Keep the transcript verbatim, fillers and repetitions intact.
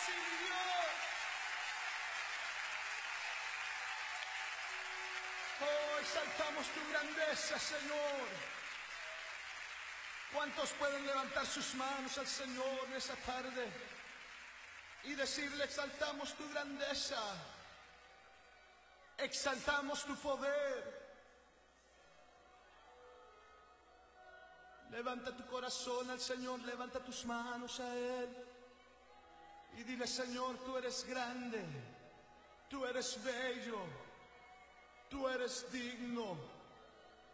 sí, Dios. Oh, exaltamos tu grandeza, Señor. ¿Cuántos pueden levantar sus manos al Señor en esta tarde y decirle: exaltamos tu grandeza, exaltamos tu poder? Levanta tu corazón al Señor, levanta tus manos a Él y dile: Señor, tú eres grande, tú eres bello, tú eres digno.